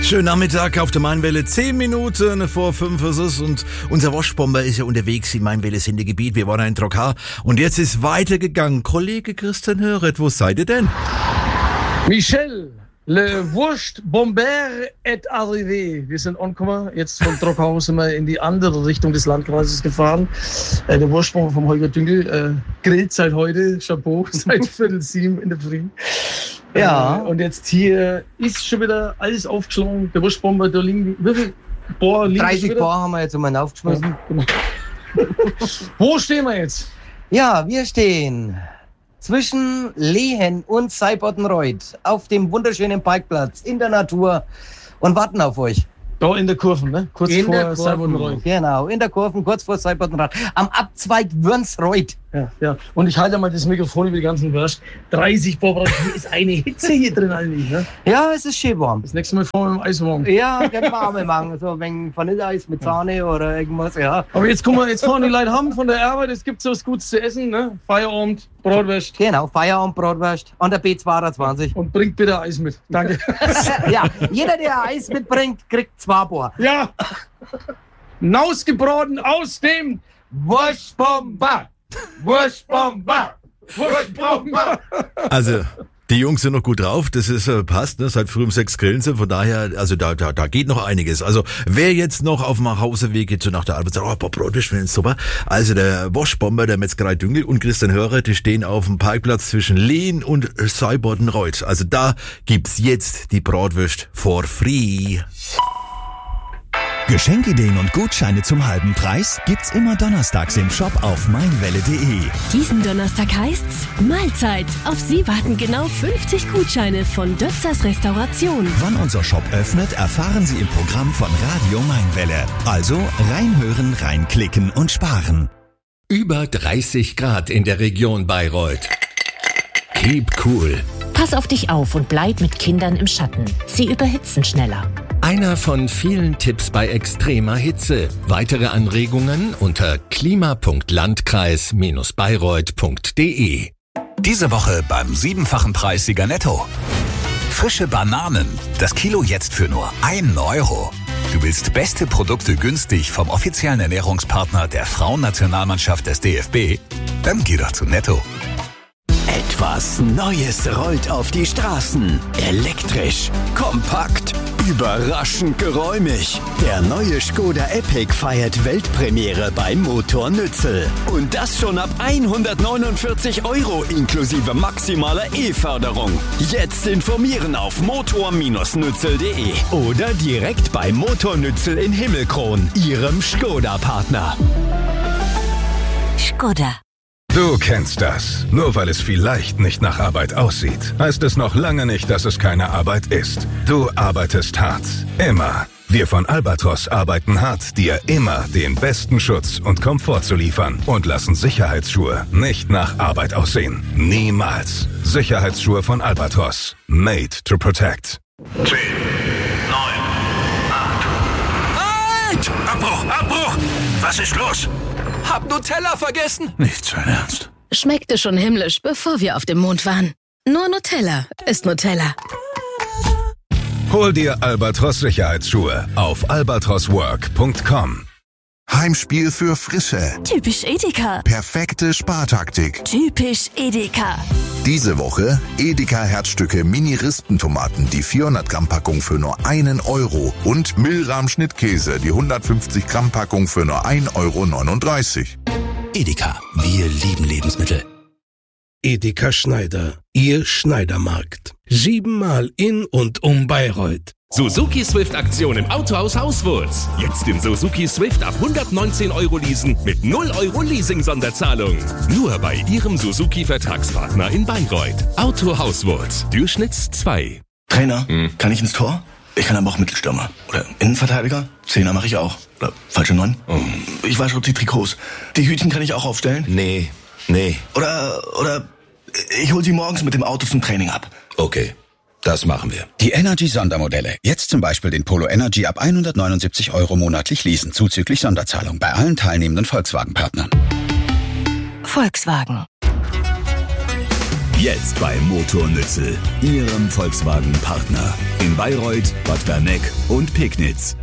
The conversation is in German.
Schönen Nachmittag auf der Mainwelle, 10 Minuten vor 5 ist es und unser Waschbomber ist ja unterwegs im Mainwelle-Sendegebiet. Wir waren in Trokar und jetzt ist weitergegangen. Kollege Christian Höret, wo seid ihr denn? Michel, le Wurstbomber est arrivé. Wir sind angekommen, jetzt von Trokar sind wir in die andere Richtung des Landkreises gefahren. Der Wurstbomber vom Holger Dünkel grillt seit heute, Chapeau, seit 6:45 in der Früh. Ja. Und jetzt hier ist schon wieder alles aufgeschlagen. Der Wurstbomber, da liegen, wie viel Bohr liegen 30 Bohr haben wir jetzt einmal aufgeschmissen. Ja, genau. Wo stehen wir jetzt? Ja, wir stehen zwischen Lehen und Seibottenreuth auf dem wunderschönen Parkplatz in der Natur und warten auf euch. Da in der Kurve, ne? Kurz In der vor Kurve. Seibottenreuth. Genau, in der Kurve, kurz vor Seibottenreuth. Am Abzweig Würnsreuth. Ja. Und ich halte mal das Mikrofon über die ganzen Wurst. 30 Bohr, hier ist eine Hitze hier drin eigentlich, ne? Ja, es ist schön warm. Das nächste Mal fahren wir mit dem Eiswagen. Ja, können wir auch mal machen. So ein wenig Vanilleeis mit Sahne oder irgendwas, ja. Aber jetzt guck mal, jetzt fahren die Leute haben von der Arbeit, es gibt so was Gutes zu essen, ne? Feierabend, Bratwurst. Genau, Feierabend, Bratwurst an der B22. Und bringt bitte Eis mit. Danke. Ja, jeder, der Eis mitbringt, kriegt 2 Bohr. Ja! Nausgebraten aus dem Wurstbomber! Wurstbomber! Wurstbomber! Also, die Jungs sind noch gut drauf, das ist passt, ne? Seit früh um 6 grillen sie, von daher, also da geht noch einiges. Also, wer jetzt noch auf dem Nachhauseweg geht, so nach der Arbeit, sagt, oh, Brotwurst, finde ich super. Also, der Waschbomber, der Metzgerei Dünkel und Christian Hörer, die stehen auf dem Parkplatz zwischen Lehen und Seibottenreuth. Also, da gibt's jetzt die Bratwurst for free. Geschenkideen und Gutscheine zum halben Preis gibt's immer donnerstags im Shop auf mainwelle.de. Diesen Donnerstag heißt's Mahlzeit. Auf Sie warten genau 50 Gutscheine von Dötzers Restauration. Wann unser Shop öffnet, erfahren Sie im Programm von Radio Mainwelle. Also reinhören, reinklicken und sparen. Über 30 Grad in der Region Bayreuth. Keep cool. Pass auf dich auf und bleib mit Kindern im Schatten. Sie überhitzen schneller. Einer von vielen Tipps bei extremer Hitze. Weitere Anregungen unter klima.landkreis-bayreuth.de. Diese Woche beim 7-fachen Preissieger Netto. Frische Bananen. Das Kilo jetzt für nur 1 Euro. Du willst beste Produkte günstig vom offiziellen Ernährungspartner der Frauennationalmannschaft des DFB? Dann geh doch zu Netto. Etwas Neues rollt auf die Straßen. Elektrisch, kompakt, überraschend geräumig. Der neue Škoda Epic feiert Weltpremiere bei Motor Nützel. Und das schon ab 149 € inklusive maximaler E-Förderung. Jetzt informieren auf motor-nützel.de oder direkt bei Motor Nützel in Himmelkron, Ihrem Škoda-Partner. Škoda. Du kennst das. Nur weil es vielleicht nicht nach Arbeit aussieht, heißt es noch lange nicht, dass es keine Arbeit ist. Du arbeitest hart. Immer. Wir von Albatros arbeiten hart, dir immer den besten Schutz und Komfort zu liefern und lassen Sicherheitsschuhe nicht nach Arbeit aussehen. Niemals. Sicherheitsschuhe von Albatros. Made to protect. 10, 9, 8. Halt! Abbruch! Abbruch! Was ist los? Hab Nutella vergessen. Nicht sein Ernst. Schmeckte schon himmlisch, bevor wir auf dem Mond waren. Nur Nutella ist Nutella. Hol dir Albatros Sicherheitsschuhe auf albatroswork.com. Heimspiel für Frische. Typisch Edeka. Perfekte Spartaktik. Typisch Edeka. Diese Woche Edeka Herzstücke Mini-Rispentomaten, die 400 Gramm Packung für nur 1 Euro und Milram Schnittkäse, die 150 Gramm Packung für nur 1,39 €. Edeka, wir lieben Lebensmittel. Edeka Schneider, Ihr Schneidermarkt. 7-mal in und um Bayreuth. Suzuki Swift Aktion im Autohaus Hauswurz. Jetzt den Suzuki Swift ab 119 € leasen mit 0 € Leasing-Sonderzahlung. Nur bei Ihrem Suzuki-Vertragspartner in Bayreuth. Auto Hauswurz, Durchschnitts 2. Trainer, kann ich ins Tor? Ich kann aber auch Mittelstürmer. Oder Innenverteidiger? 10er mache ich auch. Oder falsche 9? Ich wasche auch die Trikots. Die Hütchen kann ich auch aufstellen? Nee. Oder ich hol sie morgens mit dem Auto zum Training ab. Okay, das machen wir. Die Energy-Sondermodelle. Jetzt zum Beispiel den Polo Energy ab 179 € monatlich leasen, zuzüglich Sonderzahlung bei allen teilnehmenden Volkswagen-Partnern. Volkswagen. Jetzt bei Motornützel, Ihrem Volkswagen-Partner. In Bayreuth, Bad Berneck und Pegnitz.